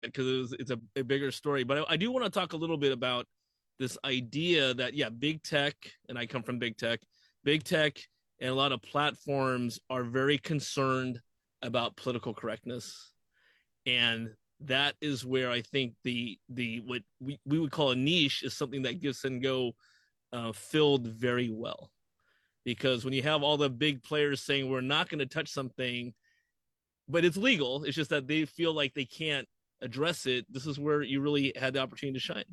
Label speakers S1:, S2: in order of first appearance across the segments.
S1: because it's a bigger story. But I do want to talk a little bit about this idea that, yeah, big tech, and I come from big tech, and a lot of platforms are very concerned about political correctness. And that is where I think the what we would call a niche is something that Give Send Go filled very well. Because when you have all the big players saying we're not going to touch something, but it's legal, it's just that they feel like they can't address it. This is where you really had the opportunity to shine.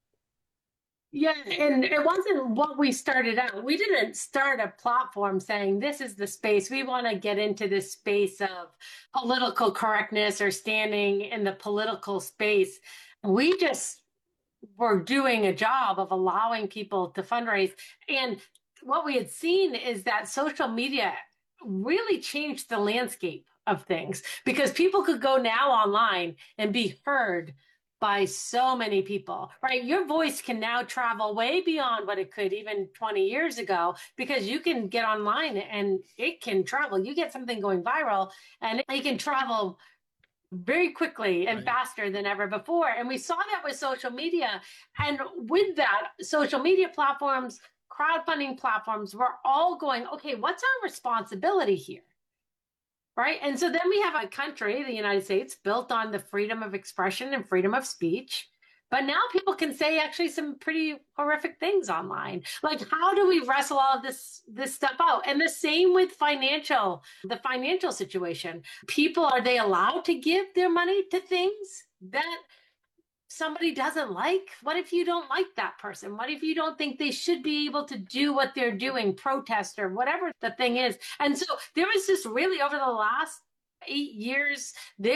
S2: Yeah, and it wasn't what we started out. We didn't start a platform saying this is the space. We want to get into this space of political correctness or standing in the political space. We just were doing a job of allowing people to fundraise. And what we had seen is that social media really changed the landscape of things because people could go now online and be heard by so many people, right? Your voice can now travel way beyond what it could even 20 years ago because you can get online and it can travel. You get something going viral and it can travel very quickly and faster than ever before. And we saw that with social media. And with that, social media platforms, crowdfunding platforms, were all going, okay, what's our responsibility here? Right. And so then we have a country, the United States, built on the freedom of expression and freedom of speech. But now people can say actually some pretty horrific things online. Like, how do we wrestle all of this stuff out? And the same with the financial situation. People, are they allowed to give their money to things that somebody doesn't like? What if you don't like that person? What if you don't think they should be able to do what they're doing, protest or whatever the thing is? And so there was this really, over the last 8 years,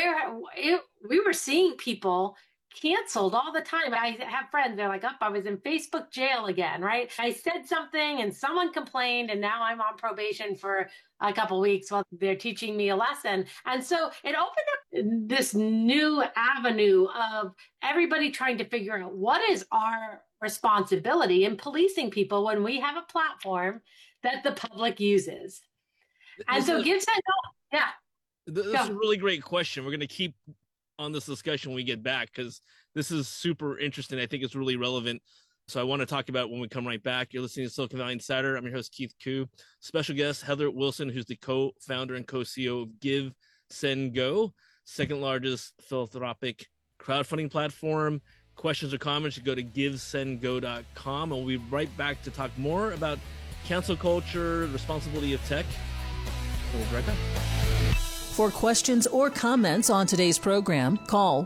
S2: we were seeing people canceled all the time. I have friends, they're like, I was in Facebook jail again, right? I said something and someone complained and now I'm on probation for a couple of weeks while they're teaching me a lesson. And so it opened up this new avenue of everybody trying to figure out what is our responsibility in policing people when we have a platform that the public uses. And so Give Send Go, yeah.
S1: This is a really great question. We're going to keep on this discussion when we get back because this is super interesting. I think it's really relevant. So I want to talk about it when we come right back. You're listening to Silicon Valley Insider. I'm your host, Keith Koo. Special guest, Heather Wilson, who's the co-founder and co-CEO of Give Send Go, second largest philanthropic crowdfunding platform. Questions or comments, you go to givesendgo.com. And we'll be right back to talk more about cancel culture, the responsibility of tech. We'll be right back.
S3: For questions or comments on today's program, call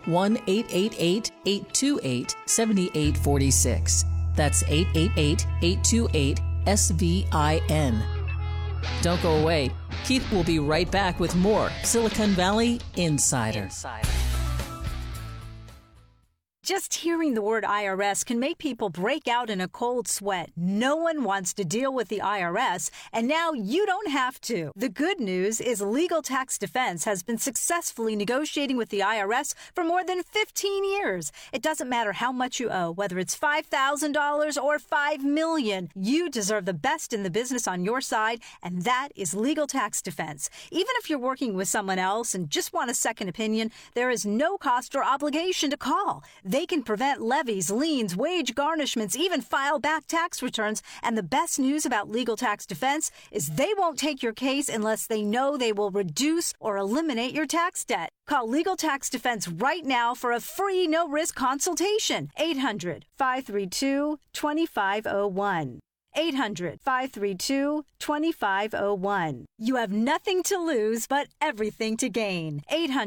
S3: 1-888-828-7846. That's 888-828-SVIN. Don't go away. Keith will be right back with more Silicon Valley Insider.
S4: Just hearing the word IRS can make people break out in a cold sweat. No one wants to deal with the IRS, and now you don't have to. The good news is Legal Tax Defense has been successfully negotiating with the IRS for more than 15 years. It doesn't matter how much you owe, whether it's $5,000 or $5 million. You deserve the best in the business on your side, and that is Legal Tax Defense. Even if you're working with someone else and just want a second opinion, there is no cost or obligation to call. They can prevent levies, liens, wage garnishments, even file back tax returns. And the best news about Legal Tax Defense is they won't take your case unless they know they will reduce or eliminate your tax debt. Call Legal Tax Defense right now for a free no-risk consultation. 800-532-2501. 800-532-2501. You have nothing to lose but everything to gain.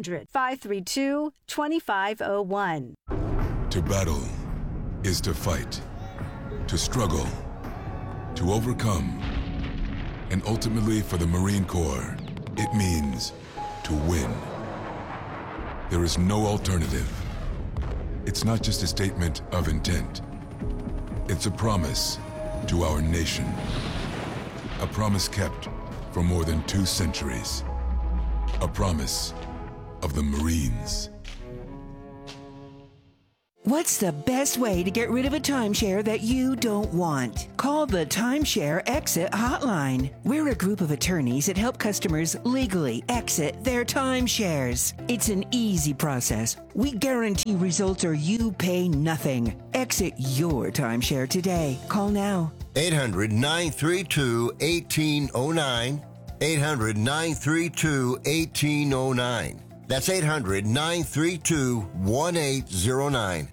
S4: 800-532-2501.
S5: To battle is to fight, to struggle, to overcome, and ultimately for the Marine Corps, it means to win. There is no alternative. It's not just a statement of intent. It's a promise to our nation. A promise kept for more than 2 centuries. A promise of the Marines.
S6: What's the best way to get rid of a timeshare that you don't want? Call the Timeshare Exit Hotline. We're a group of attorneys that help customers legally exit their timeshares. It's an easy process. We guarantee results or you pay nothing. Exit your timeshare today. Call now.
S7: 800-932-1809. 800-932-1809. That's 800-932-1809.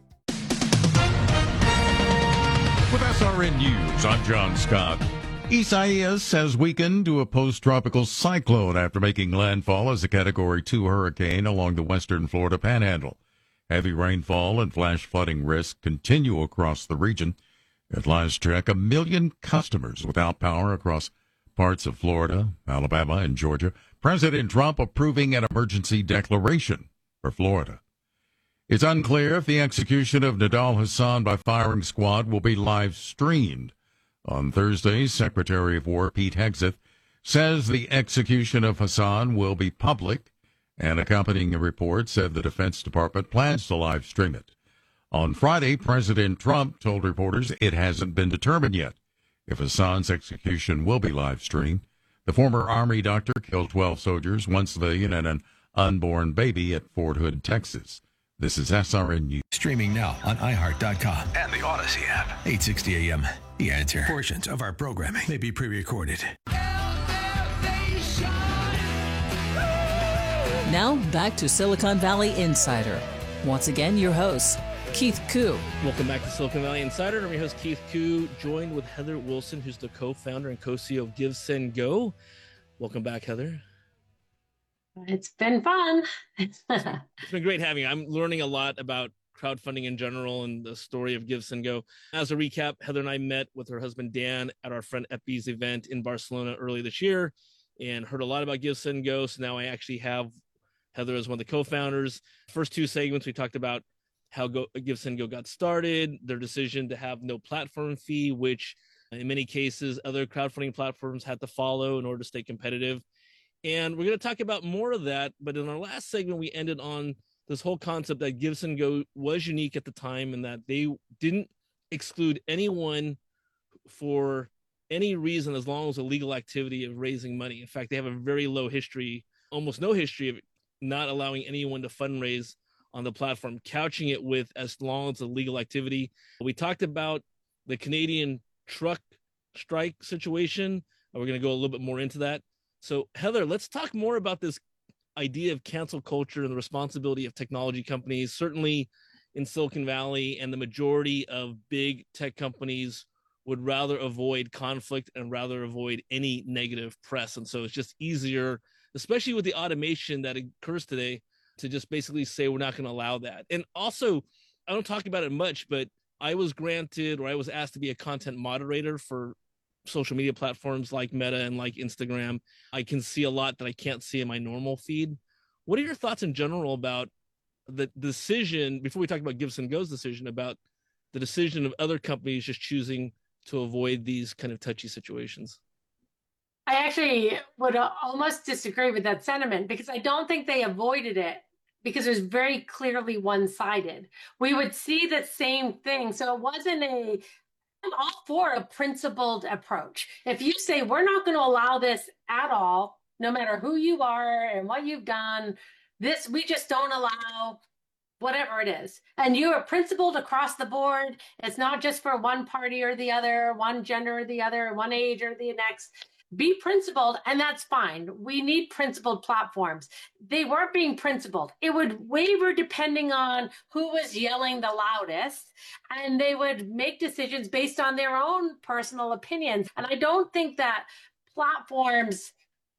S8: With SRN News, I'm John Scott. Isaias has weakened to a post-tropical cyclone after making landfall as a Category 2 hurricane along the western Florida panhandle. Heavy rainfall and flash flooding risks continue across the region. At last check, 1 million customers without power across parts of Florida, Alabama, and Georgia. President Trump approving an emergency declaration for Florida. It's unclear if the execution of Nidal Hasan by firing squad will be live streamed. On Thursday, Secretary of War Pete Hegseth says the execution of Hasan will be public. An accompanying report said the Defense Department plans to live stream it. On Friday, President Trump told reporters it hasn't been determined yet if Hasan's execution will be live streamed. The former Army doctor killed 12 soldiers, 1 civilian, and an unborn baby at Fort Hood, Texas. This is SRN News.
S9: Streaming now on iHeart.com and the Odyssey app. 8:60 a.m. The Answer. Portions of our programming may be pre-recorded.
S3: Now back to Silicon Valley Insider. Once again, your host, Keith Koo.
S1: Welcome back to Silicon Valley Insider. I'm your host, Keith Koo, joined with Heather Wilson, who's the co-founder and co-CEO of GiveSendGo. Welcome back, Heather.
S2: It's been fun.
S1: It's been great having you. I'm learning a lot about crowdfunding in general and the story of GiveSendGo. As a recap, Heather and I met with her husband, Dan, at our friend Epi's event in Barcelona early this year and heard a lot about GiveSendGo. So now I actually have Heather as one of the co-founders. First 2 segments, we talked about how GiveSendGo got started, their decision to have no platform fee, which in many cases other crowdfunding platforms had to follow in order to stay competitive. And we're going to talk about more of that. But in our last segment, we ended on this whole concept that GiveSendGo was unique at the time and that they didn't exclude anyone for any reason as long as a legal activity of raising money. In fact, they have a very low history, almost no history of not allowing anyone to fundraise on the platform, couching it with as long as a legal activity. We talked about the Canadian truck strike situation. We're going to go a little bit more into that. So, Heather, let's talk more about this idea of cancel culture and the responsibility of technology companies. Certainly in Silicon Valley, and the majority of big tech companies would rather avoid conflict and rather avoid any negative press. And so it's just easier, especially with the automation that occurs today, to just basically say we're not going to allow that. And also, I don't talk about it much, but I was asked to be a content moderator for social media platforms like Meta and like Instagram. I can see a lot that I can't see in my normal feed. What are your thoughts in general about the decision, before we talk about GiveSendGo's decision, about the decision of other companies just choosing to avoid these kind of touchy situations?
S2: I actually would almost disagree with that sentiment, because I don't think they avoided it, because it was very clearly one-sided. We would see the same thing. So it wasn't I'm all for a principled approach. If you say we're not going to allow this at all, no matter who you are and what you've done, we just don't allow whatever it is. And you are principled across the board. It's not just for one party or the other, one gender or the other, one age or the next. Be principled, and that's fine. We need principled platforms. They weren't being principled. It would waver depending on who was yelling the loudest, and they would make decisions based on their own personal opinions. And I don't think that platforms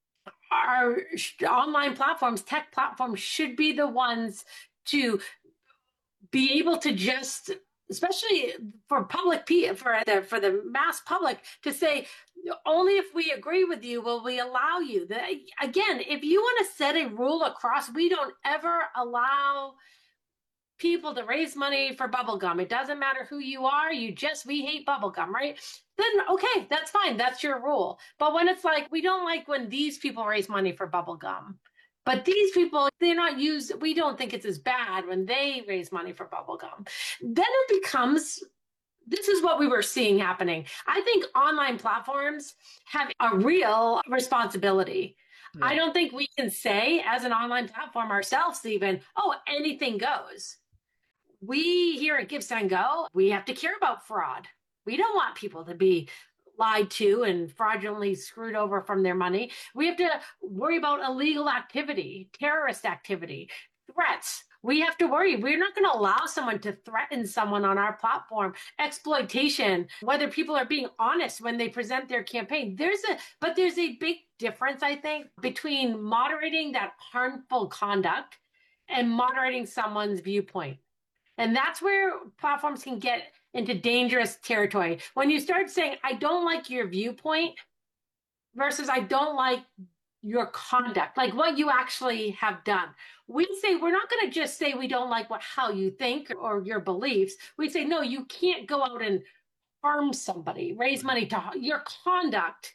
S2: online platforms, tech platforms, should be the ones to be able to just, especially for for the mass public, to say, only if we agree with you will we allow you. Again, if you want to set a rule across, we don't ever allow people to raise money for bubblegum. It doesn't matter who you are, we hate bubblegum, right? Then okay, that's fine. That's your rule. But when it's like, we don't like when these people raise money for bubblegum, But these people, they're not used, we don't think it's as bad when they raise money for bubblegum. Then it becomes, this is what we were seeing happening. I think online platforms have a real responsibility. Yeah. I don't think we can say as an online platform ourselves even, oh, anything goes. We here at Give, Send, Go, we have to care about fraud. We don't want people to be lied to and fraudulently screwed over from their money. We have to worry about illegal activity, terrorist activity, threats. We have to worry. We're not going to allow someone to threaten someone on our platform, exploitation, whether people are being honest when they present their campaign. But there's a big difference, I think, between moderating that harmful conduct and moderating someone's viewpoint. And that's where platforms can get into dangerous territory. When you start saying, I don't like your viewpoint versus I don't like your conduct, like what you actually have done. We say, we're not going to just say we don't like how you think or your beliefs. We say, no, you can't go out and harm somebody, raise money to your conduct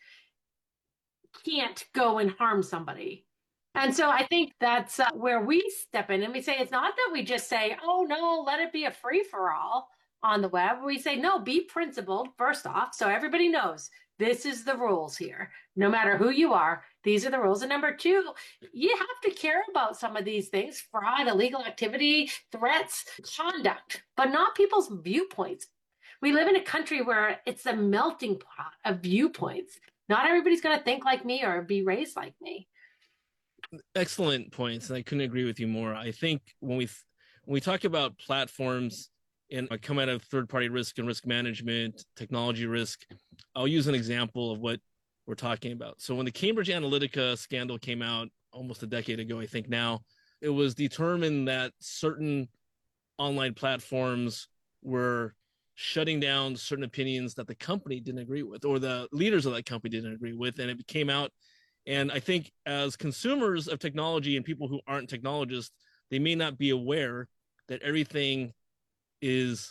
S2: can't go and harm somebody. And so I think that's where we step in and we say, it's not that we just say, oh, no, let it be a free for all on the web. We say, no, be principled first off. So everybody knows this is the rules here. No matter who you are, these are the rules. And number two, you have to care about some of these things, fraud, illegal activity, threats, conduct, but not people's viewpoints. We live in a country where it's a melting pot of viewpoints. Not everybody's going to think like me or be raised like me.
S1: Excellent points, and I couldn't agree with you more. I think when we talk about platforms and I come out of third-party risk and risk management, technology risk, I'll use an example of what we're talking about. So when the Cambridge Analytica scandal came out almost a decade ago, I think now, it was determined that certain online platforms were shutting down certain opinions that the company didn't agree with, or the leaders of that company didn't agree with, and it came out. And I think as consumers of technology and people who aren't technologists, they may not be aware that everything has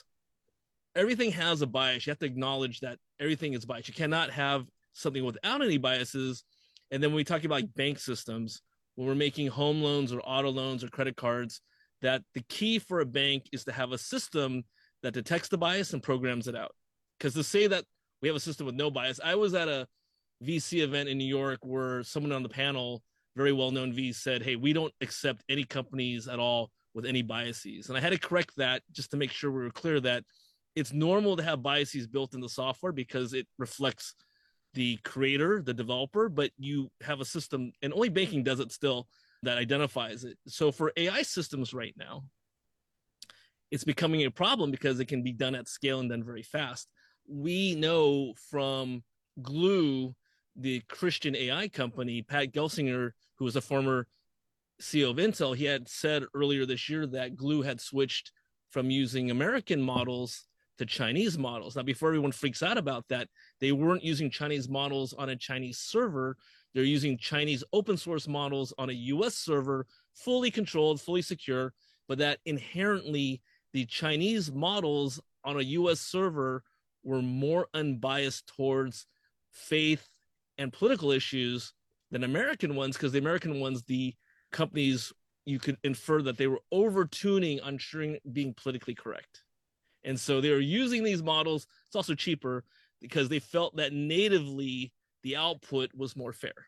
S1: a bias. You have to acknowledge that everything is biased. You cannot have something without any biases. And then when we talk about like bank systems, when we're making home loans or auto loans or credit cards, that the key for a bank is to have a system that detects the bias and programs it out. Because to say that we have a system with no bias, I was at a VC event in New York where someone on the panel, very well-known V, said, hey, we don't accept any companies at all with any biases. And I had to correct that just to make sure we were clear that it's normal to have biases built in the software because it reflects the creator, the developer, but you have a system, and only banking does it still, that identifies it. So for AI systems right now, it's becoming a problem because it can be done at scale and done very fast. We know from Glue, the Christian AI company, Pat Gelsinger, who was a former CEO of Intel, he had said earlier this year that Glue had switched from using American models to Chinese models. Now, before everyone freaks out about that, they weren't using Chinese models on a Chinese server. They're using Chinese open source models on a US server, fully controlled, fully secure, but that inherently the Chinese models on a US server were more unbiased towards faith and political issues than American ones, because the American ones, the companies, you could infer that they were over-tuning on being politically correct. And so they were using these models. It's also cheaper because they felt that natively the output was more fair.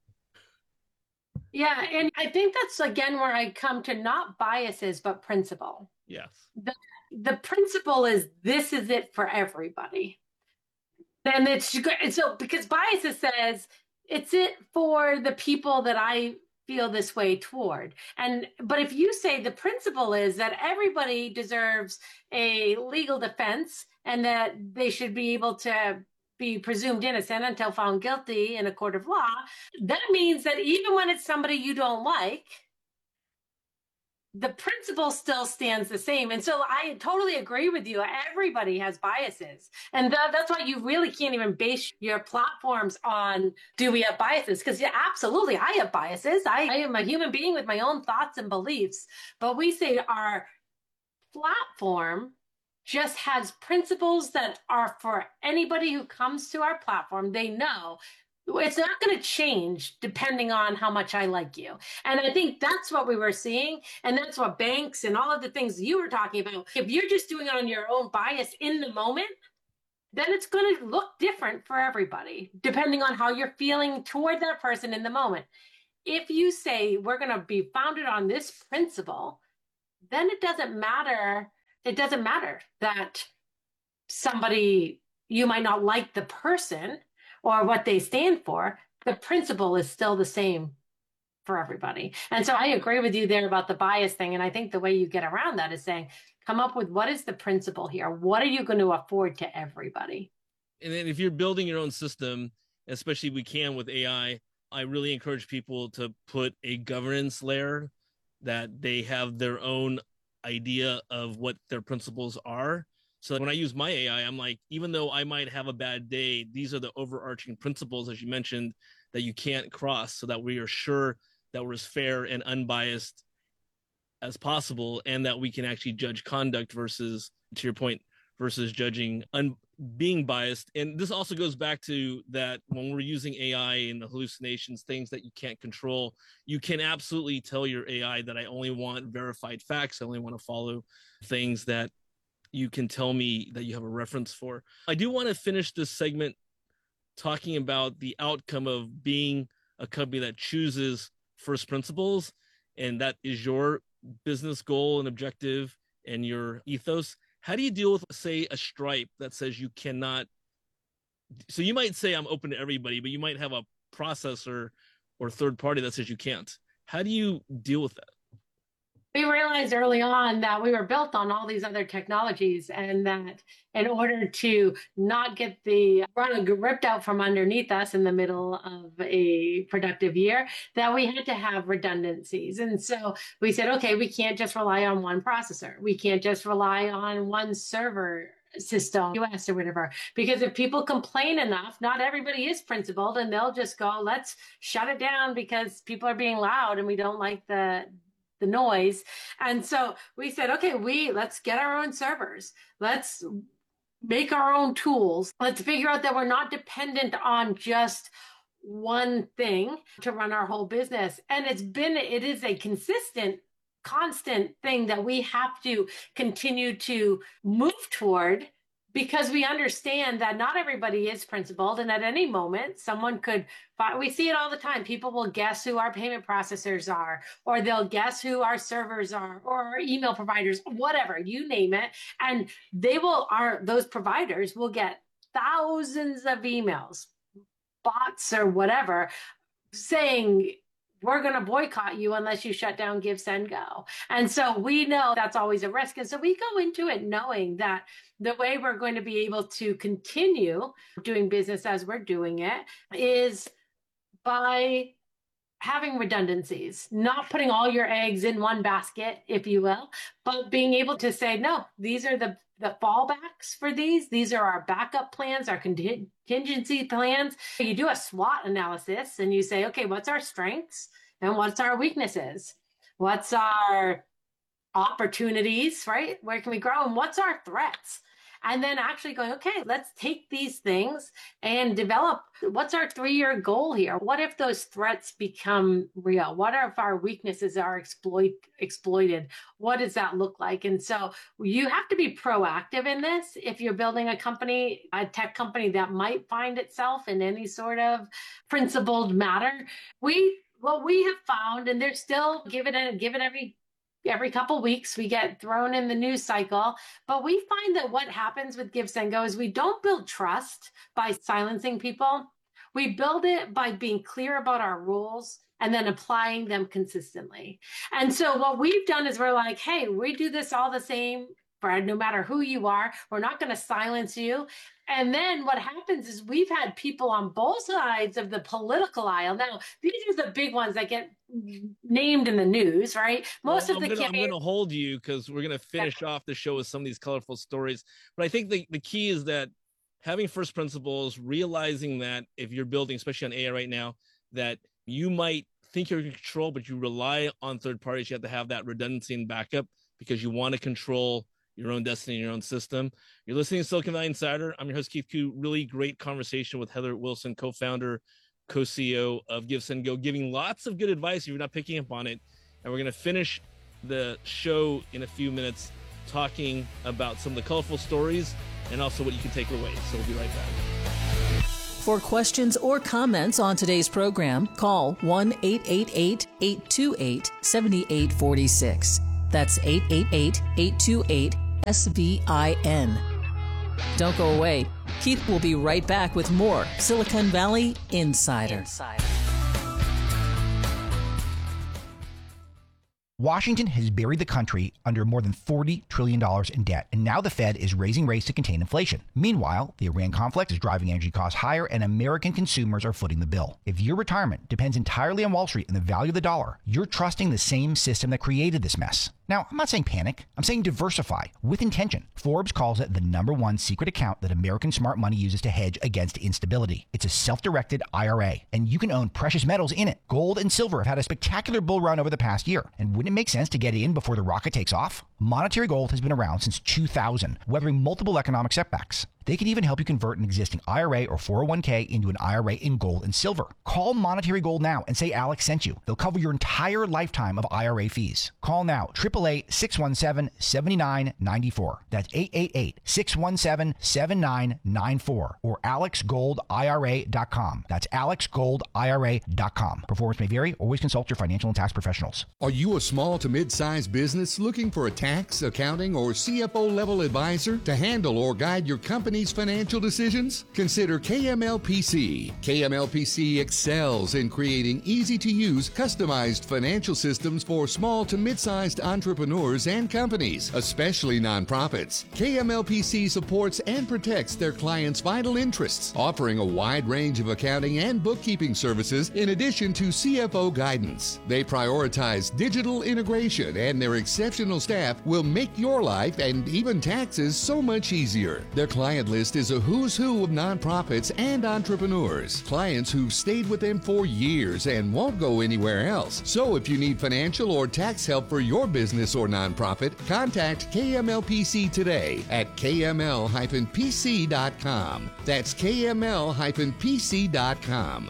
S2: Yeah, and I think that's, again, where I come to not biases, but principle.
S1: Yes.
S2: The principle is this is it for everybody. Then it's so because biases says it's it for the people that I feel this way toward. But if you say the principle is that everybody deserves a legal defense and that they should be able to be presumed innocent until found guilty in a court of law, that means that even when it's somebody you don't like, the principle still stands the same. And so I totally agree with you. Everybody has biases. And that's why you really can't even base your platforms on, do we have biases? Because yeah, absolutely, I have biases. I am a human being with my own thoughts and beliefs. But we say our platform just has principles that are for anybody who comes to our platform. They know It's not going to change depending on how much I like you. And I think that's what we were seeing. And that's what banks and all of the things you were talking about. If you're just doing it on your own bias in the moment, then it's going to look different for everybody, depending on how you're feeling toward that person in the moment. If you say we're going to be founded on this principle, then it doesn't matter. It doesn't matter that somebody, you might not like the person or what they stand for. The principle is still the same for everybody. And so I agree with you there about the bias thing. And I think the way you get around that is saying, come up with what is the principle here? What are you going to afford to everybody?
S1: And then if you're building your own system, especially we can with AI, I really encourage people to put a governance layer that they have their own idea of what their principles are. So when I use my AI, I'm like, even though I might have a bad day, these are the overarching principles, as you mentioned, that you can't cross, so that we are sure that we're as fair and unbiased as possible, and that we can actually judge conduct versus, to your point, versus judging being biased. And this also goes back to that when we're using AI and the hallucinations, things that you can't control, you can absolutely tell your AI that I only want verified facts. I only want to follow things that you can tell me that you have a reference for. I do want to finish this segment talking about the outcome of being a company that chooses first principles, and that is your business goal and objective and your ethos. How do you deal with, say, a Stripe that says you cannot? So you might say I'm open to everybody, but you might have a processor or third party that says you can't. How do you deal with that?
S2: We realized early on that we were built on all these other technologies, and that in order to not get the rug ripped out from underneath us in the middle of a productive year, that we had to have redundancies. And so we said, okay, we can't just rely on one processor. We can't just rely on one server system, US or whatever, because if people complain enough, not everybody is principled, and they'll just go, let's shut it down because people are being loud and we don't like the noise. And so we said, okay, let's get our own servers. Let's make our own tools. Let's figure out that we're not dependent on just one thing to run our whole business. And it is a constant thing that we have to continue to move toward, because we understand that not everybody is principled, and at any moment someone could we see it all the time. People will guess who our payment processors are, or they'll guess who our servers are, or our email providers, whatever, you name it. And those providers will get thousands of emails, bots or whatever, saying, we're going to boycott you unless you shut down Give, Send, Go. And so we know that's always a risk. And so we go into it knowing that the way we're going to be able to continue doing business as we're doing it is by having redundancies, not putting all your eggs in one basket, if you will, but being able to say, no, these are the fallbacks for these. These are our backup plans, our contingency plans. You do a SWOT analysis and you say, okay, what's our strengths and what's our weaknesses? What's our opportunities, right? Where can we grow? And what's our threats? And then actually going, okay, let's take these things and develop, what's our 3-year goal here? What if those threats become real? What if our weaknesses are exploited? What does that look like? And so you have to be proactive in this. If you're building a company, a tech company that might find itself in any sort of principled matter, what we have found, and they're still given every couple weeks we get thrown in the news cycle, but we find that what happens with Give, Send, Go is we don't build trust by silencing people. We build it by being clear about our rules and then applying them consistently. And so what we've done is we're like, hey, we do this all the same, Fred, no matter who you are. We're not going to silence you. And then what happens is we've had people on both sides of the political aisle. Now, these are the big ones that get named in the news, right?
S1: I'm going to hold you because we're going to finish off the show with some of these colorful stories. But I think the key is that having first principles, realizing that if you're building, especially on AI right now, that you might think you're in control, but you rely on third parties. You have to have that redundancy and backup because you want to control your own destiny, your own system. You're listening to Silicon Valley Insider. I'm your host, Keith Koo. Really great conversation with Heather Wilson, co-founder co-CEO of Give, Send, Go, giving lots of good advice if you're not picking up on it. And we're going to finish the show in a few minutes talking about some of the colorful stories and also what you can take away. So we'll be right back.
S3: For questions or comments on today's program, call 1-888-828-7846. That's 888-828-SVIN. Don't go away. Keith will be right back with more Silicon Valley Insider.
S10: Washington has buried the country under more than $40 trillion in debt, and now the Fed is raising rates to contain inflation. Meanwhile, the Iran conflict is driving energy costs higher, and American consumers are footing the bill. If your retirement depends entirely on Wall Street and the value of the dollar, you're trusting the same system that created this mess. Now, I'm not saying panic. I'm saying diversify with intention. Forbes calls it the #1 secret account that American smart money uses to hedge against instability. It's a self-directed IRA, and you can own precious metals in it. Gold and silver have had a spectacular bull run over the past year, and wouldn't it make sense to get in before the rocket takes off? Monetary Gold has been around since 2000, weathering multiple economic setbacks. They can even help you convert an existing IRA or 401k into an IRA in gold and silver. Call Monetary Gold now and say Alex sent you. They'll cover your entire lifetime of IRA fees. Call now, 888-617-7994. That's 888-617-7994 or alexgoldira.com. That's alexgoldira.com. Performance may vary. Always consult your financial and tax professionals.
S11: Are you a small to mid-sized business looking for a tax, accounting, or CFO level advisor to handle or guide your company's financial decisions? Consider KMLPC. KMLPC excels in creating easy-to-use, customized financial systems for small to mid-sized entrepreneurs and companies, especially nonprofits. KMLPC supports and protects their clients' vital interests, offering a wide range of accounting and bookkeeping services in addition to CFO guidance. They prioritize digital integration, and their exceptional staff will make your life and even taxes so much easier. Their client list is a who's who of nonprofits and entrepreneurs, clients who've stayed with them for years and won't go anywhere else. So if you need financial or tax help for your business or nonprofit, contact KMLPC today at kml-pc.com. That's kml-pc.com.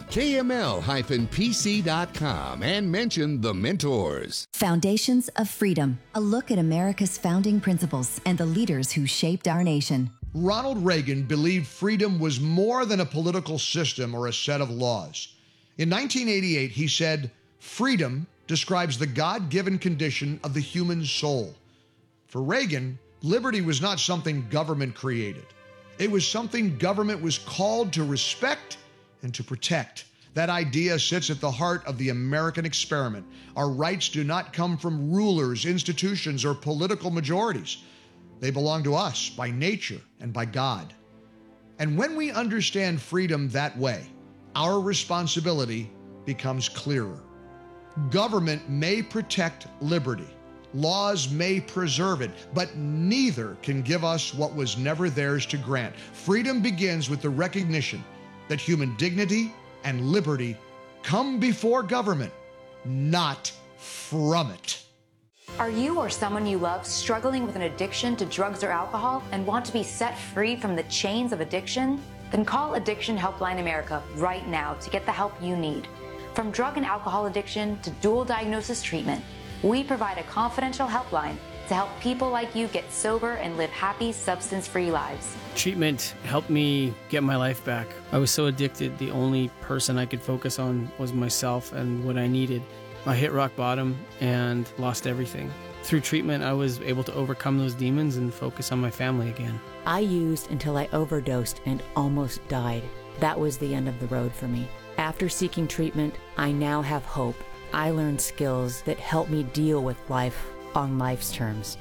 S11: kml-pc.com, and mention the mentors.
S12: Foundations of Freedom, a look at America's founding principles and the leaders who shaped our nation.
S13: Ronald Reagan believed freedom was more than a political system or a set of laws. In 1988, he said, "Freedom describes the God-given condition of the human soul." For Reagan, liberty was not something government created. It was something government was called to respect and to protect. That idea sits at the heart of the American experiment. Our rights do not come from rulers, institutions, or political majorities. They belong to us by nature and by God. And when we understand freedom that way, our responsibility becomes clearer. Government may protect liberty. Laws may preserve it, but neither can give us what was never theirs to grant. Freedom begins with the recognition that human dignity and liberty come before government, not from it.
S14: Are you or someone you love struggling with an addiction to drugs or alcohol and want to be set free from the chains of addiction? Then call Addiction Helpline America right now to get the help you need. From drug and alcohol addiction to dual diagnosis treatment, we provide a confidential helpline to help people like you get sober and live happy, substance-free lives.
S15: Treatment helped me get my life back. I was so addicted, the only person I could focus on was myself and what I needed. I hit rock bottom and lost everything. Through treatment, I was able to overcome those demons and focus on my family again.
S16: I used until I overdosed and almost died. That was the end of the road for me. After seeking treatment, I now have hope. I learned skills that help me deal with life on life's terms.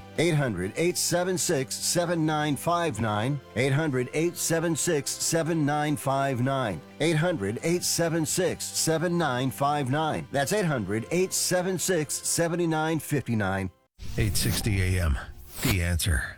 S7: 800-876-7959. 800-876-7959. 800-876-7959. That's 800-876-7959.
S9: 860 AM. The Answer.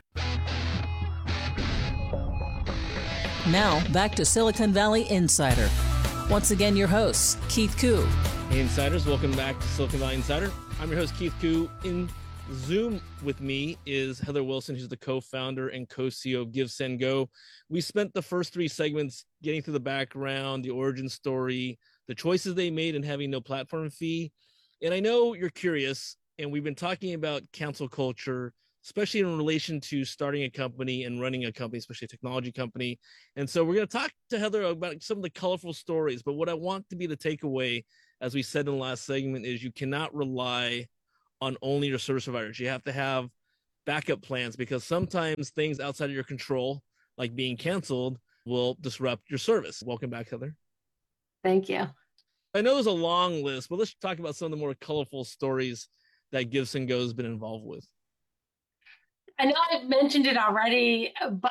S3: Now, back to Silicon Valley Insider. Once again, your hosts, Keith Koo.
S1: Hey, Insiders. Welcome back to Silicon Valley Insider. I'm your host, Keith Koo. In Zoom with me is Heather Wilson, who's the co-founder and co-CEO of Give, Send, Go. We spent the first three segments getting through the background, the origin story the choices they made and having no platform fee. And I know you're curious, and we've been talking about cancel culture, especially in relation to starting a company and running a company, especially a technology company. And so we're going to talk to Heather about some of the colorful stories. But what I want to be the takeaway, as we said in the last segment, is you cannot rely on only your service providers. You have to have backup plans, because sometimes things outside of your control, like being canceled, will disrupt your service. Welcome back, Heather.
S2: Thank you.
S1: I know there's a long list, but let's talk about some of the more colorful stories that GiveSendGo has been involved with.
S2: I know I've mentioned it already, but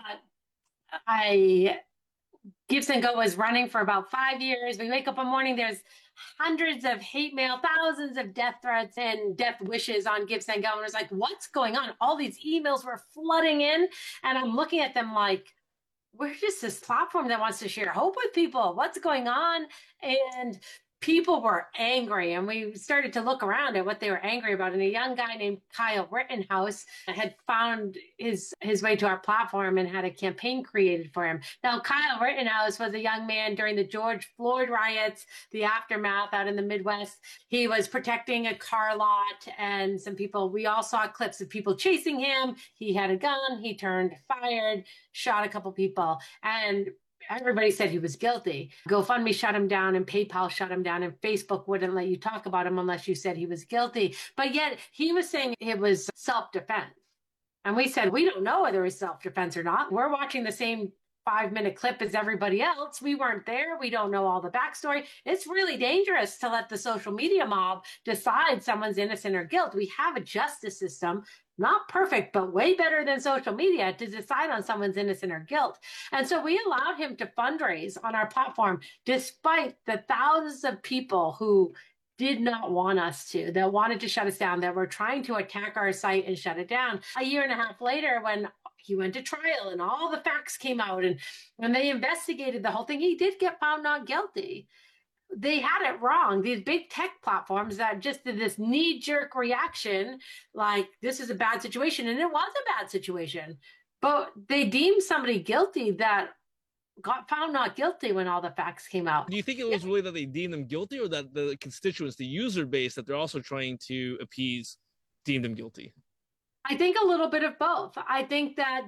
S2: GiveSendGo was running for about 5 years. We wake up one morning, there's hundreds of hate mail, thousands of death threats and death wishes on GiveSendGo. And I was like, what's going on? All these emails were flooding in. And I'm looking at them like, we're just this platform that wants to share hope with people. What's going on? And people were angry, and we started to look around at what they were angry about. And a young guy named Kyle Rittenhouse had found his way to our platform and had a campaign created for him. Now, Kyle Rittenhouse was a young man during the George Floyd riots, the aftermath out in the Midwest. He was protecting a car lot, and some people, we all saw clips of people chasing him. He had a gun, he turned, fired, shot a couple people, and everybody said he was guilty. GoFundMe shut him down, and PayPal shut him down, and Facebook wouldn't let you talk about him unless you said he was guilty. But yet he was saying it was self-defense. And we said, we don't know whether it's self-defense or not. We're watching the same 5-minute clip as everybody else. We weren't there. We don't know all the backstory. It's really dangerous to let the social media mob decide someone's innocent or guilt. We have a justice system, not perfect, but way better than social media, to decide on someone's innocent or guilt. And so we allowed him to fundraise on our platform, despite the thousands of people who did not want us to, that wanted to shut us down, that were trying to attack our site and shut it down. A year and a half later, when he went to trial and all the facts came out, and when they investigated the whole thing, he did get found not guilty. They had it wrong. These big tech platforms that just did this knee-jerk reaction, like this is a bad situation, and it was a bad situation. But they deemed somebody guilty that got found not guilty when all the facts came out.
S1: Do you think it was really that they deemed them guilty, or that the constituents, the user base that they're also trying to appease, deemed them guilty?
S2: I think a little bit of both. I think that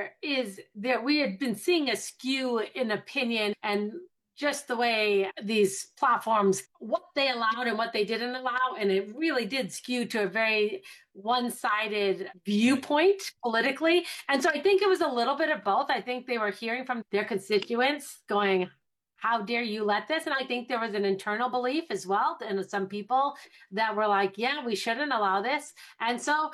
S2: we had been seeing a skew in opinion, and just the way these platforms, what they allowed and what they didn't allow. And it really did skew to a very one-sided viewpoint politically. And so I think it was a little bit of both. I think they were hearing from their constituents going, how dare you let this? And I think there was an internal belief as well, and some people that were like, yeah, we shouldn't allow this. And so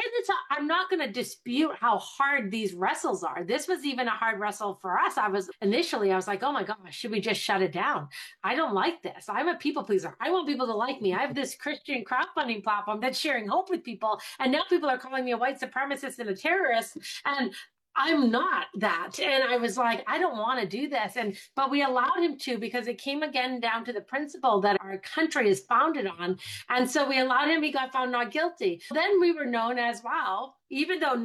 S2: I'm not going to dispute how hard these wrestles are. This was even a hard wrestle for us. I was like, oh my gosh, should we just shut it down? I don't like this. I'm a people pleaser. I want people to like me. I have this Christian crowdfunding platform that's sharing hope with people. And now people are calling me a white supremacist and a terrorist. And I'm not that. And I was like, I don't want to do this. But we allowed him to, because it came again down to the principle that our country is founded on. And so we allowed him, he got found not guilty. Then we were known as, wow, even though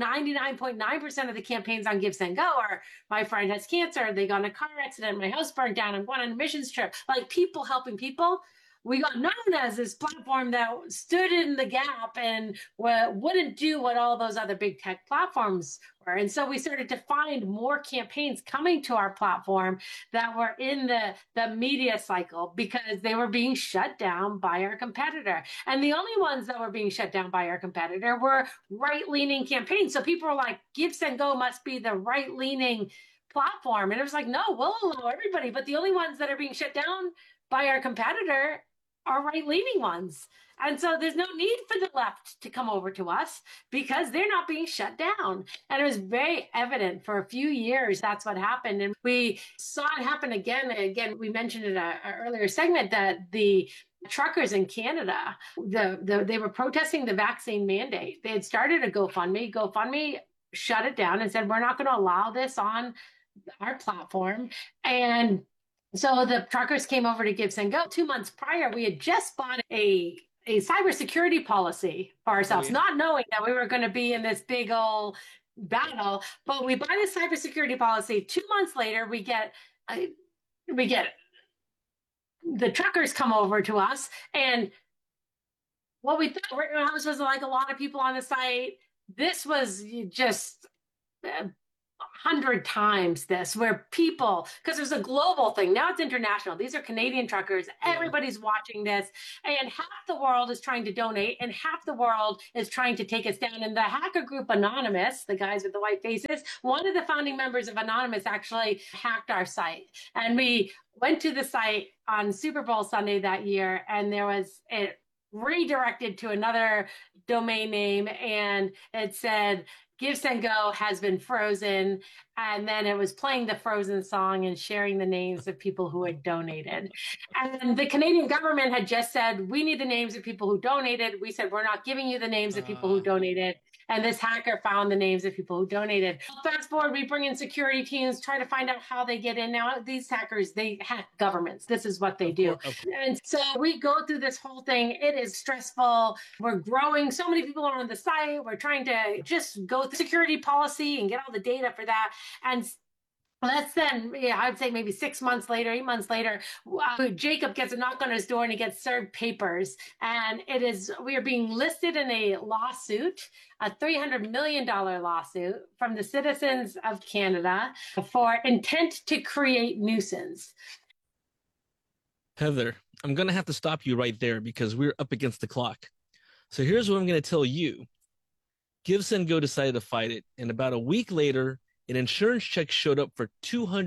S2: 99.9% of the campaigns on GiveSendGo are, my friend has cancer, they got in a car accident, my house burned down, I'm going on a missions trip, like people helping people. We got known as this platform that stood in the gap and wouldn't do what all those other big tech platforms were. And so we started to find more campaigns coming to our platform that were in the media cycle, because they were being shut down by our competitor. And the only ones that were being shut down by our competitor were right-leaning campaigns. So people were like, GiveSendGo must be the right-leaning platform. And it was like, no, we'll allow everybody. But the only ones that are being shut down by our competitor are right-leaning ones. And so there's no need for the left to come over to us, because they're not being shut down. And it was very evident for a few years that's what happened. And we saw it happen again. Again, we mentioned in an earlier segment that the truckers in Canada, they were protesting the vaccine mandate. They had started a GoFundMe. GoFundMe shut it down and said, we're not going to allow this on our platform. And so the truckers came over to GiveSendGo. 2 months prior, we had just bought a cybersecurity policy for ourselves, not knowing that we were going to be in this big old battle. But we buy this cybersecurity policy. 2 months later, we get the truckers come over to us, and what we thought was like a lot of people on the site. This was just 100 times this, where people, because it was a global thing. Now it's international. These are Canadian truckers. Everybody's watching this, and half the world is trying to donate, and half the world is trying to take us down. And the hacker group Anonymous, the guys with the white faces, one of the founding members of Anonymous actually hacked our site. And we went to the site on Super Bowl Sunday that year, and it redirected to another domain name, and it said GiveSendGo has been frozen, and then it was playing the Frozen song and sharing the names of people who had donated. And the Canadian government had just said, we need the names of people who donated. We said, we're not giving you the names of people who donated. And this hacker found the names of people who donated. Fast forward, we bring in security teams, try to find out how they get in. Now, these hackers, they hack governments. This is what they do. And so we go through this whole thing. It is stressful. We're growing. So many people are on the site. We're trying to just go through security policy and get all the data for that. And less than, I would say maybe 6 months later, 8 months later, Jacob gets a knock on his door and he gets served papers. And we are being listed in a lawsuit, a $300 million lawsuit from the citizens of Canada for intent to create nuisance.
S1: Heather, I'm going to have to stop you right there because we're up against the clock. So here's what I'm going to tell you. GiveSendGo decided to fight it. And about a week later, an insurance check showed up for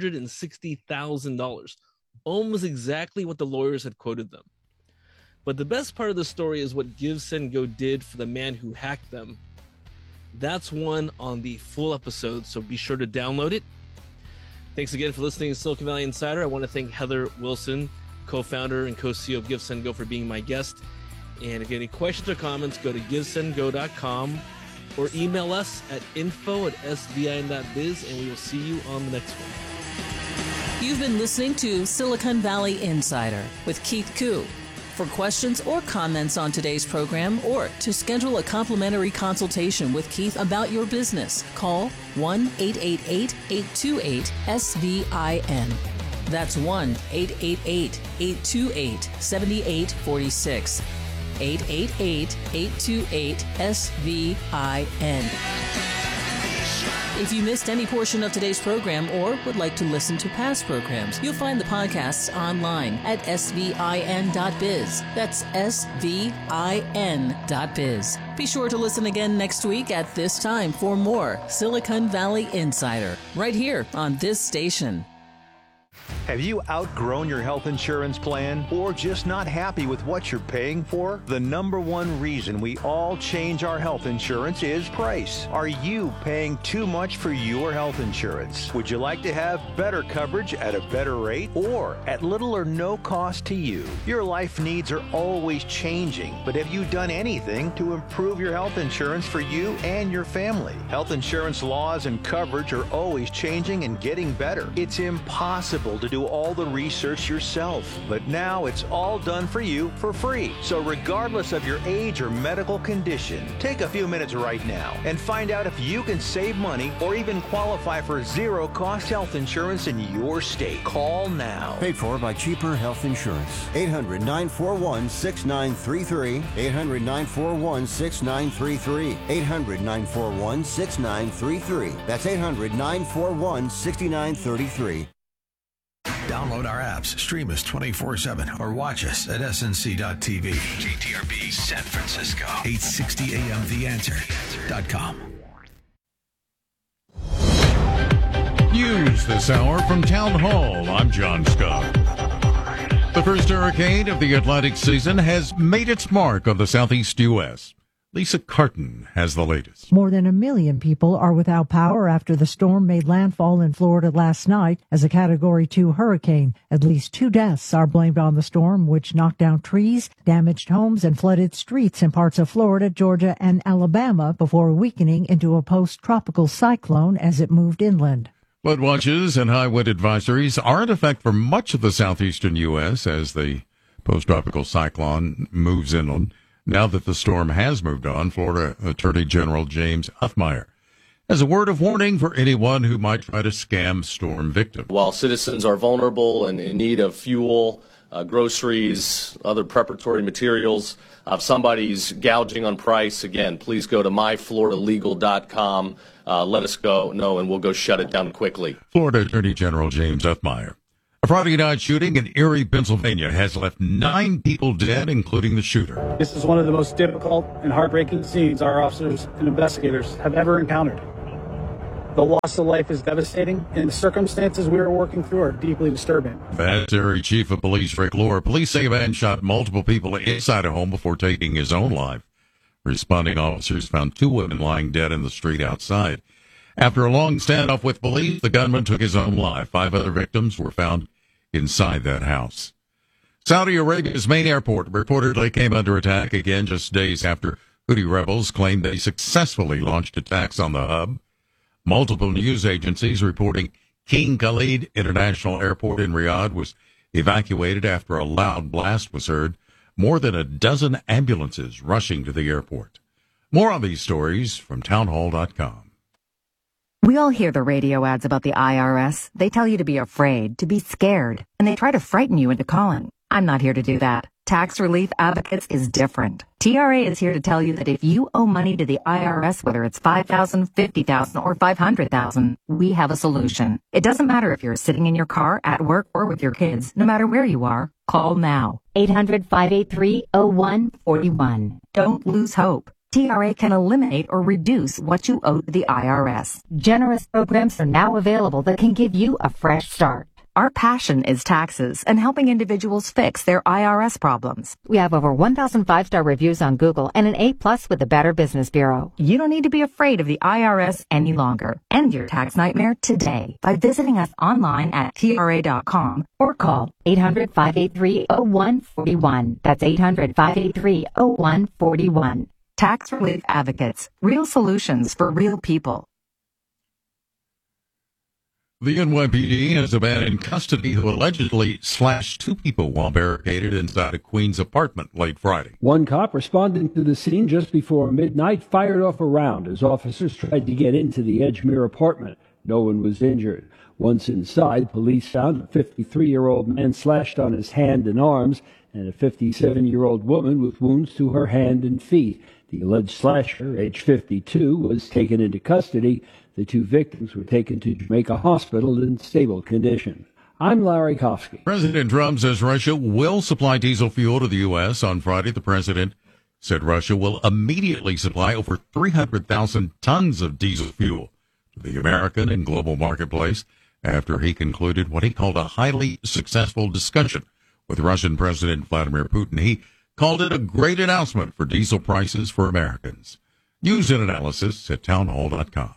S1: $260,000, almost exactly what the lawyers had quoted them. But the best part of the story is what GiveSendGo did for the man who hacked them. That's one on the full episode, so be sure to download it. Thanks again for listening to Silicon Valley Insider. I want to thank Heather Wilson, co-founder and co-CEO of GiveSendGo, for being my guest. And if you have any questions or comments, go to givesendgo.com. or email us at info@svin.biz, and we will see you on the next one.
S3: You've been listening to Silicon Valley Insider with Keith Koo. For questions or comments on today's program, or to schedule a complimentary consultation with Keith about your business, call 1-888-828-SVIN. That's 1-888-828-7846. 888-828-SVIN. If you missed any portion of today's program or would like to listen to past programs, you'll find the podcasts online at svin.biz. That's svin.biz. Be sure to listen again next week at this time for more Silicon Valley Insider, right here on this station.
S17: Have you outgrown your health insurance plan or just not happy with what you're paying for? The number one reason we all change our health insurance is price. Are you paying too much for your health insurance? Would you like to have better coverage at a better rate or at little or no cost to you? Your life needs are always changing, but have you done anything to improve your health insurance for you and your family? Health insurance laws and coverage are always changing and getting better. It's impossible to do all the research yourself, but now it's all done for you for free. So regardless of your age or medical condition, take a few minutes right now and find out if you can save money or even qualify for zero-cost health insurance in your state. Call now.
S7: Paid for by Cheaper Health Insurance. 800-941-6933. 800-941-6933. 800-941-6933. That's 800-941-6933.
S9: Download our apps, stream us 24/7, or watch us at snc.tv. KTRB San Francisco, 860 AM TheAnswer.com.
S8: News this hour from Town Hall. I'm John Scott. The first hurricane of the Atlantic season has made its mark on the southeast U.S. Lisa Carton has the latest.
S18: More than 1 million people are without power after the storm made landfall in Florida last night as a Category 2 hurricane. At least 2 deaths are blamed on the storm, which knocked down trees, damaged homes, and flooded streets in parts of Florida, Georgia, and Alabama before weakening into a post-tropical cyclone as it moved inland.
S8: Flood watches and high wind advisories are in effect for much of the southeastern U.S. as the post-tropical cyclone moves inland. Now that the storm has moved on, Florida Attorney General James Huffmeyer has a word of warning for anyone who might try to scam storm victims.
S19: While citizens are vulnerable and in need of fuel, groceries, other preparatory materials. If somebody's gouging on price, again, please go to myfloridalegal.com. Let us know, and we'll go shut it down quickly.
S8: Florida Attorney General James F. Meyer. A Friday night shooting in Erie, Pennsylvania has left 9 people dead, including the shooter.
S20: This is one of the most difficult and heartbreaking scenes our officers and investigators have ever encountered. The loss of life is devastating, and the circumstances we are working through are deeply disturbing.
S8: That's Erie Chief of Police Rick Lohr. Police say a man shot multiple people inside a home before taking his own life. Responding officers found 2 women lying dead in the street outside. After a long standoff with police, the gunman took his own life. 5 other victims were found inside that house. Saudi Arabia's main airport reportedly came under attack again just days after Houthi rebels claimed they successfully launched attacks on the hub. Multiple news agencies reporting King Khalid International Airport in Riyadh was evacuated after a loud blast was heard. More than a dozen ambulances rushing to the airport. More on these stories from townhall.com.
S21: We all hear the radio ads about the IRS. They tell you to be afraid, to be scared, and they try to frighten you into calling. I'm not here to do that. Tax Relief Advocates is different. TRA is here to tell you that if you owe money to the IRS, whether it's $5,000, $50,000, or $500,000, we have a solution. It doesn't matter if you're sitting in your car, at work, or with your kids. No matter where you are, call now. 800-583-0141. Don't lose hope. TRA can eliminate or reduce what you owe to the IRS. Generous programs are now available that can give you a fresh start. Our passion is taxes and helping individuals fix their IRS problems. We have over 1,000 5-star reviews on Google and an A+ with the Better Business Bureau. You don't need to be afraid of the IRS any longer. End your tax nightmare today by visiting us online at TRA.com or call 800-583-0141. That's 800-583-0141. Tax Relief Advocates. Real solutions for real people.
S8: The NYPD has a man in custody who allegedly slashed 2 people while barricaded inside a Queens apartment late Friday.
S22: One cop responding to the scene just before midnight fired off a round as officers tried to get into the Edgemere apartment. No one was injured. Once inside, police found a 53-year-old man slashed on his hand and arms and a 57-year-old woman with wounds to her hand and feet. The alleged slasher, age 52, was taken into custody. The 2 victims were taken to Jamaica Hospital in stable condition. I'm Larry Kofsky.
S8: President Trump says Russia will supply diesel fuel to the U.S. On Friday, the president said Russia will immediately supply over 300,000 tons of diesel fuel to the American and global marketplace after he concluded what he called a highly successful discussion with Russian President Vladimir Putin. He called it a great announcement for diesel prices for Americans. News and analysis at townhall.com.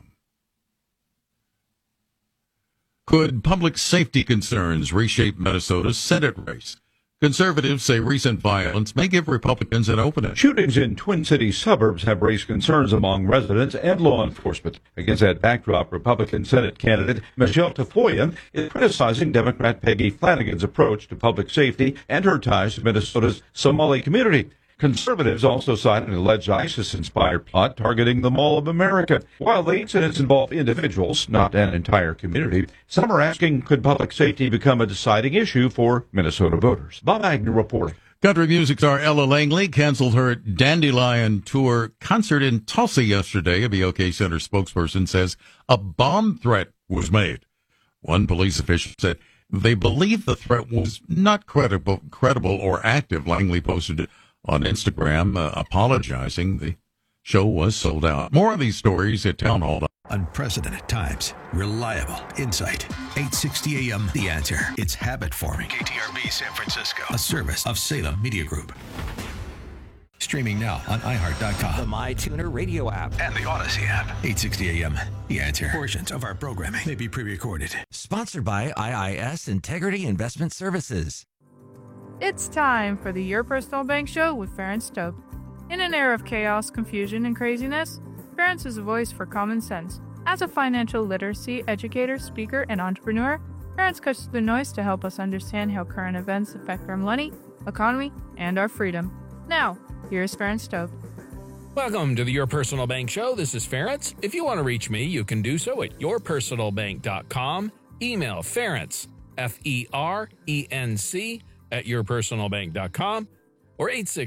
S8: Could public safety concerns reshape Minnesota's Senate race? Conservatives say recent violence may give Republicans an opening.
S23: Shootings in Twin Cities suburbs have raised concerns among residents and law enforcement. Against that backdrop, Republican Senate candidate Michelle Tafoya is criticizing Democrat Peggy Flanagan's approach to public safety and her ties to Minnesota's Somali community. Conservatives also cited an alleged ISIS-inspired plot targeting the Mall of America. While the incidents involve individuals, not an entire community, some are asking, could public safety become a deciding issue for Minnesota voters? Bob Agnew reporting.
S8: Country music star Ella Langley canceled her Dandelion Tour concert in Tulsa yesterday. A BOK Center spokesperson says a bomb threat was made. One police official said they believe the threat was not credible or active. Langley posted on Instagram apologizing. The show was sold out. More of these stories at Townhall.
S9: Unprecedented times. Reliable insight. 860 AM The Answer. It's habit forming. KTRB San Francisco. A service of Salem Media Group. Streaming now on iHeart.com.
S24: The MyTuner radio app.
S9: And the Odyssey app. 860 AM The Answer. Portions of our programming may be pre-recorded.
S24: Sponsored by IIS Integrity Investment Services.
S25: It's time for the Your Personal Bank Show with Ferenc Stokes. In an era of chaos, confusion, and craziness, Ferenc is a voice for common sense. As a financial literacy educator, speaker, and entrepreneur, Ferenc cuts through the noise to help us understand how current events affect our money, economy, and our freedom. Now, here's Ferenc Stokes.
S26: Welcome to the Your Personal Bank Show. This is Ferenc. If you want to reach me, you can do so at yourpersonalbank.com. Email Ferenc, Ferenc, at yourpersonalbank.com or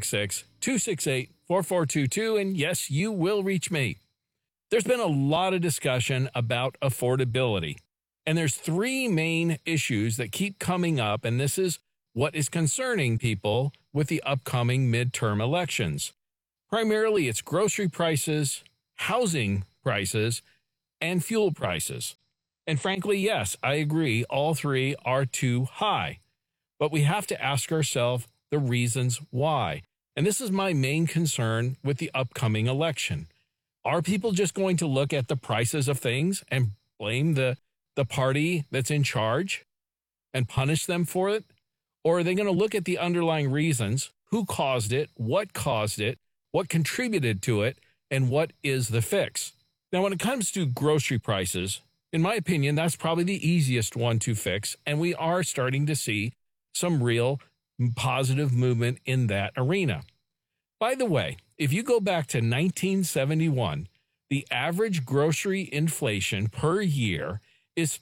S26: 866-268-4422. And yes, you will reach me. There's been a lot of discussion about affordability, and there's three main issues that keep coming up, and this is what is concerning people with the upcoming midterm elections. Primarily, it's grocery prices, housing prices, and fuel prices. And frankly, yes, I agree, all three are too high. But we have to ask ourselves the reasons why. And this is my main concern with the upcoming election. Are people just going to look at the prices of things and blame the party that's in charge and punish them for it? Or are they going to look at the underlying reasons, who caused it, what contributed to it, and what is the fix? Now, when it comes to grocery prices, in my opinion, that's probably the easiest one to fix, and we are starting to see some real positive movement in that arena. By the way, if you go back to 1971, the average grocery inflation per year is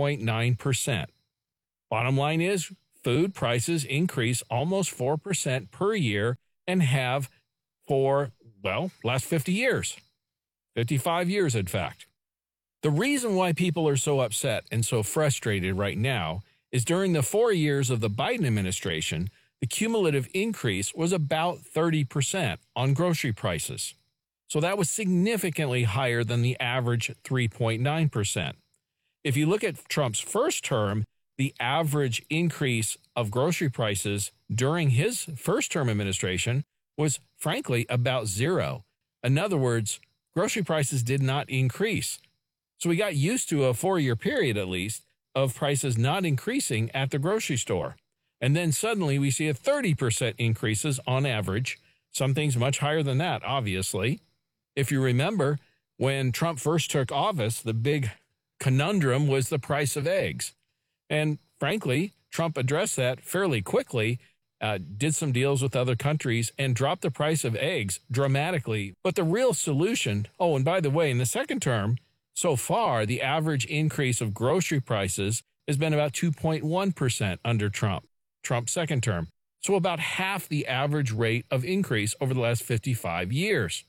S26: 3.9%. Bottom line is, food prices increase almost 4% per year and have for, last 50 years. 55 years, in fact. The reason why people are so upset and so frustrated right now is during the 4 years of the Biden administration, the cumulative increase was about 30% on grocery prices. So that was significantly higher than the average 3.9%. If you look at Trump's first term, the average increase of grocery prices during his first term administration was frankly about zero. In other words, grocery prices did not increase. So we got used to a 4-year period, at least, of prices not increasing at the grocery store. And then suddenly we see a 30% increases on average. Some things much higher than that, obviously. If you remember, when Trump first took office, the big conundrum was the price of eggs. And frankly, Trump addressed that fairly quickly, did some deals with other countries, and dropped the price of eggs dramatically. But the real solution, and by the way, in the second term, so far, the average increase of grocery prices has been about 2.1% under Trump's second term. So about half the average rate of increase over the last 55 years.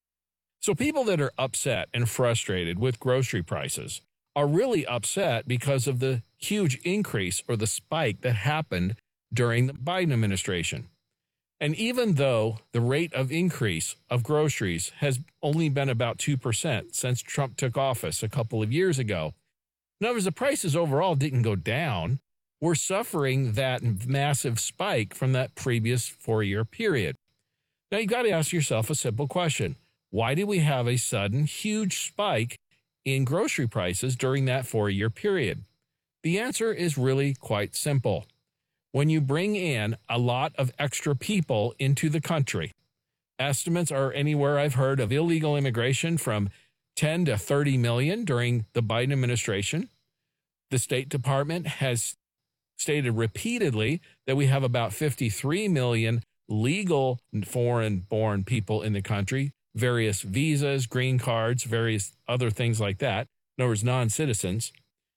S26: So people that are upset and frustrated with grocery prices are really upset because of the huge increase or the spike that happened during the Biden administration. And even though the rate of increase of groceries has only been about 2% since Trump took office a couple of years ago, in other words, the prices overall didn't go down. We're suffering that massive spike from that previous 4-year period. Now, you got to ask yourself a simple question. Why did we have a sudden huge spike in grocery prices during that 4-year period? The answer is really quite simple. When you bring in a lot of extra people into the country, estimates are anywhere I've heard of illegal immigration from 10 to 30 million during the Biden administration. The State Department has stated repeatedly that we have about 53 million legal foreign-born people in the country, various visas, green cards, various other things like that, in other words, non-citizens.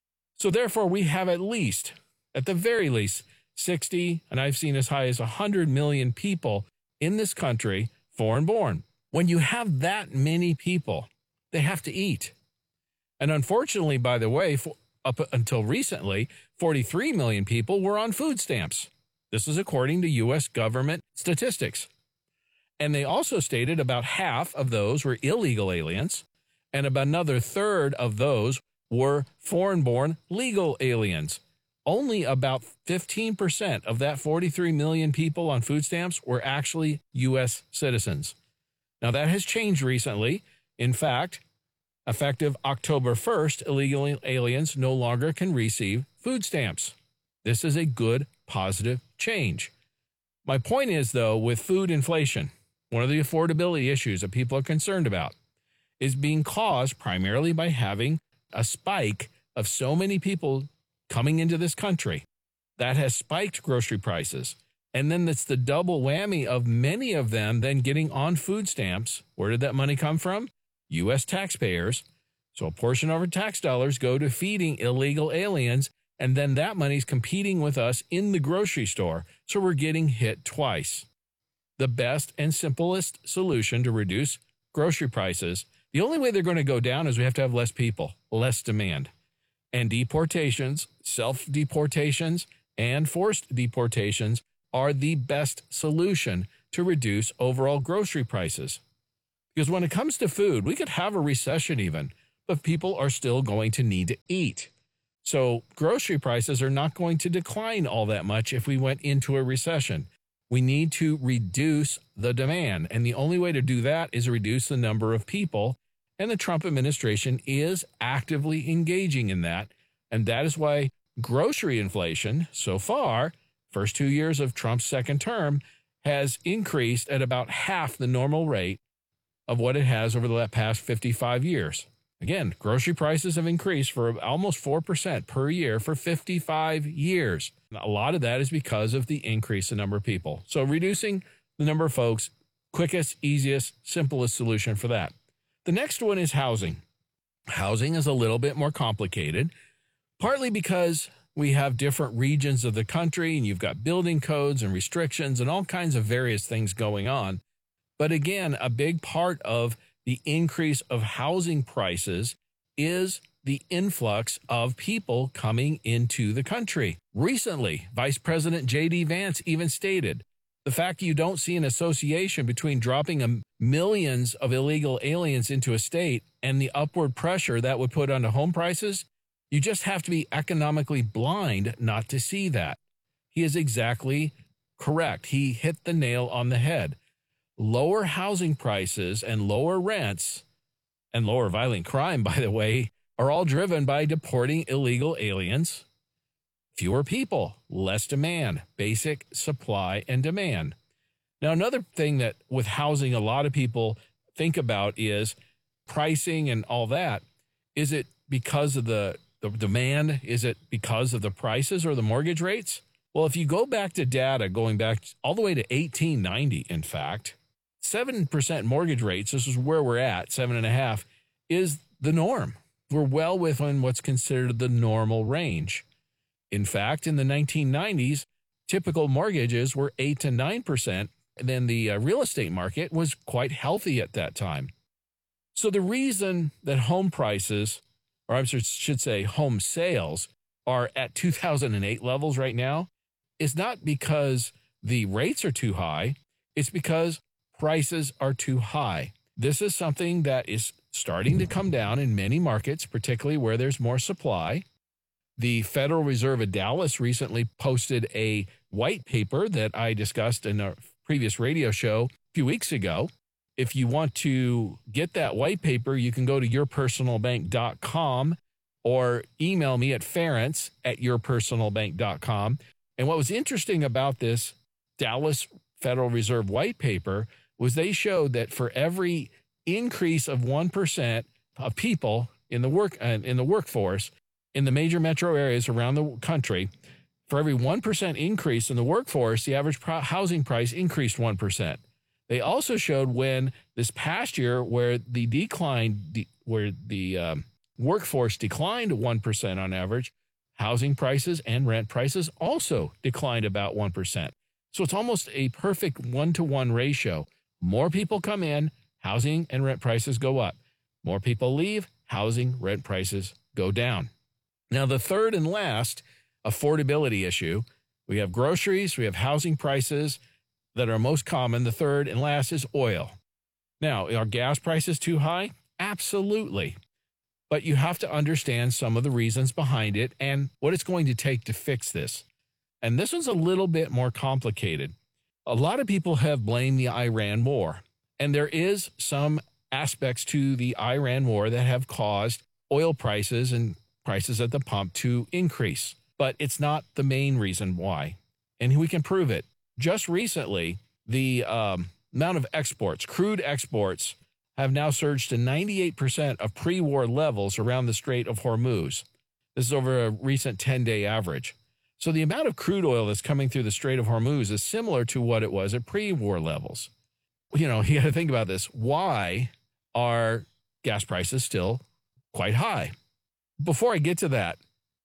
S26: So therefore, we have at the very least, 60, and I've seen as high as 100 million people in this country, foreign-born. When you have that many people, they have to eat. And unfortunately, by the way, up until recently, 43 million people were on food stamps. This is according to U.S. government statistics. And they also stated about half of those were illegal aliens, and about another third of those were foreign-born legal aliens. Only about 15% of that 43 million people on food stamps were actually U.S. citizens. Now, that has changed recently. In fact, effective October 1st, illegal aliens no longer can receive food stamps. This is a good, positive change. My point is, though, with food inflation, one of the affordability issues that people are concerned about is being caused primarily by having a spike of so many people coming into this country. That has spiked grocery prices. And then it's the double whammy of many of them then getting on food stamps. Where did that money come from? U.S. taxpayers. So a portion of our tax dollars go to feeding illegal aliens, And then that money's competing with us in the grocery store. So we're getting hit twice. The best and simplest solution to reduce grocery prices, the only way they're going to go down is we have to have less people, less demand. And deportations, self-deportations, and forced deportations are the best solution to reduce overall grocery prices. Because when it comes to food, we could have a recession even, but people are still going to need to eat. So grocery prices are not going to decline all that much if we went into a recession. We need to reduce the demand, and the only way to do that is reduce the number of people, and the Trump administration is actively engaging in that, and that is why grocery inflation so far, first 2 years of Trump's second term, has increased at about half the normal rate of what it has over the past 55 years. Again, grocery prices have increased for almost 4% per year for 55 years. A lot of that is because of the increase in number of people. So reducing the number of folks, quickest, easiest, simplest solution for that. The next one is housing. Housing is a little bit more complicated, partly because we have different regions of the country and you've got building codes and restrictions and all kinds of various things going on. But again, a big part of the increase of housing prices is the influx of people coming into the country. Recently, Vice President J.D. Vance even stated, the fact you don't see an association between dropping millions of illegal aliens into a state and the upward pressure that would put onto home prices, you just have to be economically blind not to see that. He is exactly correct. He hit the nail on the head. Lower housing prices and lower rents and lower violent crime, by the way, are all driven by deporting illegal aliens. Fewer people, less demand, basic supply and demand. Now, another thing that with housing a lot of people think about is pricing and all that. Is it because of the demand? Is it because of the prices or the mortgage rates? Well, if you go back to data going back all the way to 1890, in fact, 7% mortgage rates, this is where we're at, 7.5%, is the norm. We're well within what's considered the normal range. In fact, in the 1990s, typical mortgages were 8 to 9%, and then the real estate market was quite healthy at that time. So the reason that home prices, or I should say home sales, are at 2008 levels right now is not because the rates are too high, it's because prices are too high. This is something that is starting to come down in many markets, particularly where there's more supply. The Federal Reserve of Dallas recently posted a white paper that I discussed in a previous radio show a few weeks ago. If you want to get that white paper, you can go to yourpersonalbank.com or email me at ference@yourpersonalbank.com. And what was interesting about this Dallas Federal Reserve white paper was they showed that for every increase of 1% of people in the workforce in the major metro areas around the country, for every 1% increase in the workforce, the average housing price increased 1%. They also showed when this past year where the workforce declined 1% on average, housing prices and rent prices also declined about 1%. So it's almost a perfect 1-to-1 ratio. More people come in, housing and rent prices go up. More people leave, housing, rent prices go down. Now, the third and last affordability issue, we have groceries, we have housing prices that are most common. The third and last is oil. Now, are gas prices too high? Absolutely. But you have to understand some of the reasons behind it and what it's going to take to fix this. And this one's a little bit more complicated. A lot of people have blamed the Iran war, and there is some aspects to the Iran war that have caused oil prices and prices at the pump to increase, but it's not the main reason why, and we can prove it. Just recently, the amount of exports, crude exports, have now surged to 98% of pre-war levels around the Strait of Hormuz. This is over a recent 10-day average. So the amount of crude oil that's coming through the Strait of Hormuz is similar to what it was at pre-war levels. You know, you got to think about this. Why are gas prices still quite high? Before I get to that,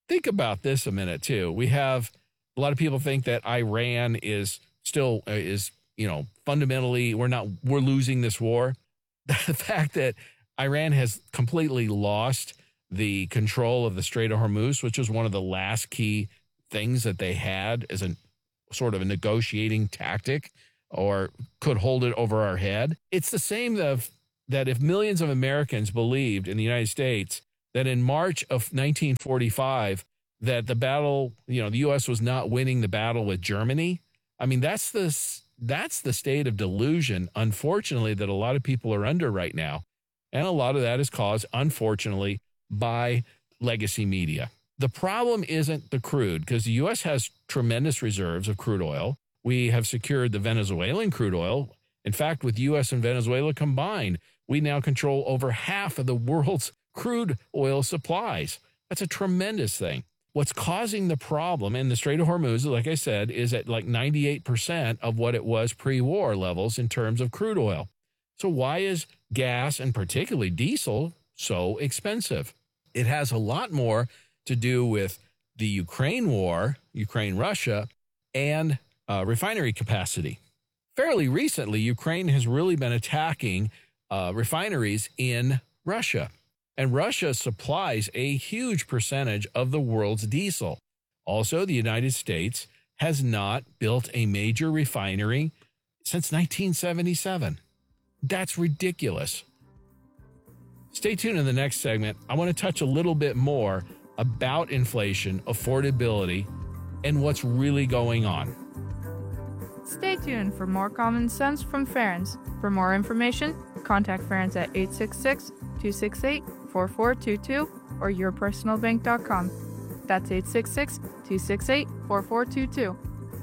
S26: think about this a minute, too. We have a lot of people think that Iran is still, fundamentally, we're losing this war. The fact that Iran has completely lost the control of the Strait of Hormuz, which was one of the last key things that they had as a sort of a negotiating tactic, or could hold it over our head. It's the same that if millions of Americans believed in the United States that in March of 1945, that the battle, the U.S. was not winning the battle with Germany. I mean, that's the state of delusion, unfortunately, that a lot of people are under right now. And a lot of that is caused, unfortunately, by legacy media. The problem isn't the crude, because the U.S. has tremendous reserves of crude oil. We have secured the Venezuelan crude oil. In fact, with U.S. and Venezuela combined, we now control over half of the world's crude oil supplies. That's a tremendous thing. What's causing the problem in the Strait of Hormuz, like I said, is at like 98% of what it was pre-war levels in terms of crude oil. So why is gas, and particularly diesel, so expensive? It has a lot more to do with the Ukraine war, Ukraine-Russia, and refinery capacity. Fairly recently, Ukraine has really been attacking refineries in Russia. And Russia supplies a huge percentage of the world's diesel. Also, the United States has not built a major refinery since 1977. That's ridiculous. Stay tuned in the next segment. I want to touch a little bit more about inflation, affordability, and what's really going on.
S25: Stay tuned for more common sense from Ference. For more information, contact Ference at 866-268-4422 or yourpersonalbank.com. That's 866-268-4422.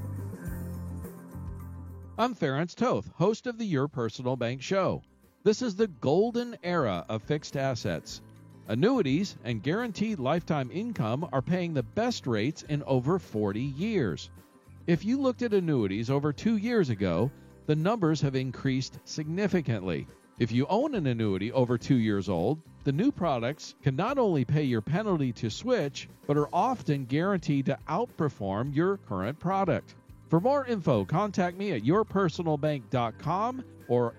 S4: I'm Ference Toth, host of the Your Personal Bank Show. This is the golden era of fixed assets. Annuities and guaranteed lifetime income are paying the best rates in over 40 years. If you looked at annuities over 2 years ago, the numbers have increased significantly. If you own an annuity over 2 years old, the new products can not only pay your penalty to switch, but are often guaranteed to outperform your current product. For more info, contact me at yourpersonalbank.com or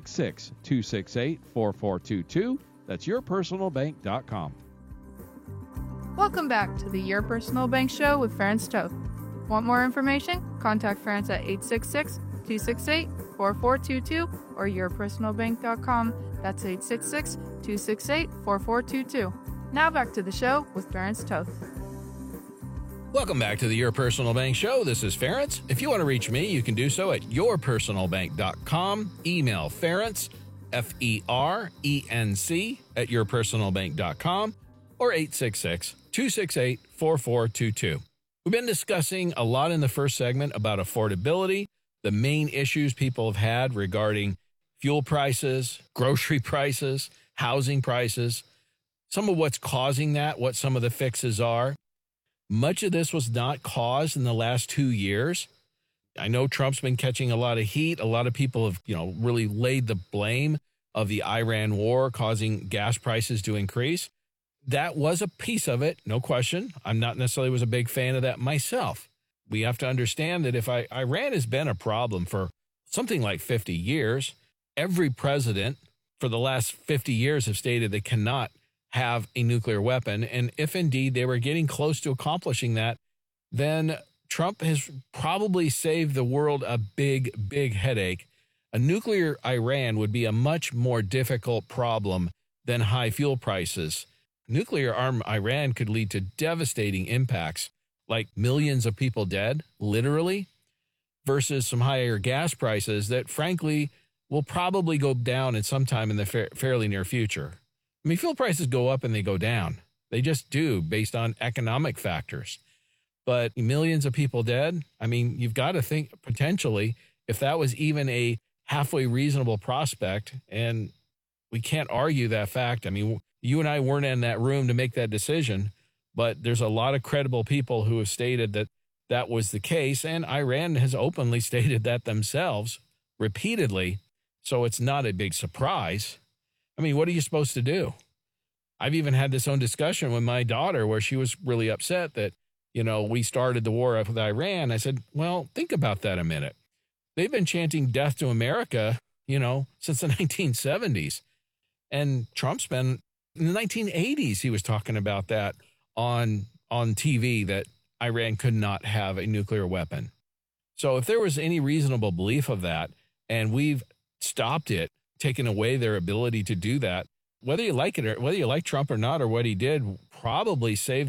S4: 866-268-4422. That's yourpersonalbank.com.
S25: Welcome back to the Your Personal Bank Show with Ference Toth. Want more information? Contact Ference at 866-268-4422 or yourpersonalbank.com. That's 866-268-4422. Now back to the show with Ference Toth.
S26: Welcome back to the Your Personal Bank Show. This is Ference. If you want to reach me, you can do so at yourpersonalbank.com. Email Ference, F-E-R-E-N-C, at yourpersonalbank.com or 866-268-4422. We've been discussing a lot in the first segment about affordability, the main issues people have had regarding fuel prices, grocery prices, housing prices, some of what's causing that, what some of the fixes are. Much of this was not caused in the last 2 years. I know Trump's been catching a lot of heat. A lot of people have, really laid the blame of the Iran war causing gas prices to increase. That was a piece of it, no question. I'm not necessarily was a big fan of that myself. We have to understand that if Iran has been a problem for something like 50 years, every president for the last 50 years have stated they cannot have a nuclear weapon. And if indeed they were getting close to accomplishing that, then Trump has probably saved the world a big, big headache. A nuclear Iran would be a much more difficult problem than high fuel prices. Nuclear armed Iran could lead to devastating impacts, like millions of people dead, literally, versus some higher gas prices that, frankly, will probably go down at some time in the fairly near future. I mean, fuel prices go up and they go down. They just do based on economic factors. But millions of people dead, I mean, you've got to think potentially if that was even a halfway reasonable prospect, and we can't argue that fact. I mean, you and I weren't in that room to make that decision, but there's a lot of credible people who have stated that that was the case, and Iran has openly stated that themselves repeatedly, so it's not a big surprise. I mean, what are you supposed to do? I've even had this own discussion with my daughter where she was really upset that, we started the war with Iran. I said, well, think about that a minute. They've been chanting death to America, since the 1970s. And Trump's been, in the 1980s, he was talking about that on TV, that Iran could not have a nuclear weapon. So if there was any reasonable belief of that, and we've stopped it, taken away their ability to do that, whether you like it or whether you like Trump or not, or what he did, probably saved